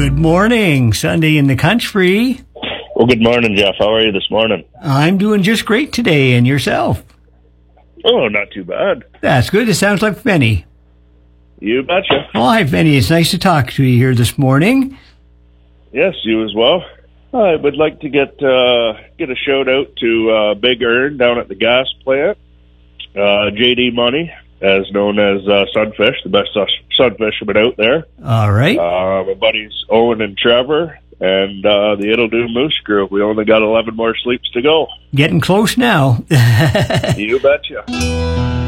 Good morning, Sunday in the country. Well, good morning, Jeff. How are you this morning? I'm doing just great today, and yourself? Oh, not too bad. That's good. It sounds like Benny. You betcha. Oh, hi, Benny. It's nice to talk to you here this morning. Yes, you as well. I would like to get a shout out to Big Earn down at the gas plant. JD Money, as known as Sunfish, the best sunfisherman out there. All right. My buddies Owen and Trevor, and the It'll Do Moose Crew. We only got 11 more sleeps to go. Getting close now. You betcha.